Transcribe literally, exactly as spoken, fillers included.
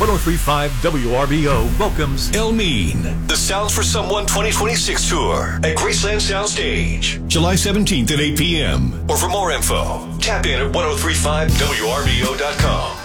oh three point five W R B O welcomes El Mean, the Sounds for Someone twenty twenty-six tour at Graceland Soundstage, July seventeenth at eight p.m. Or for more info, tap in at ten thirty-five W R B O dot com.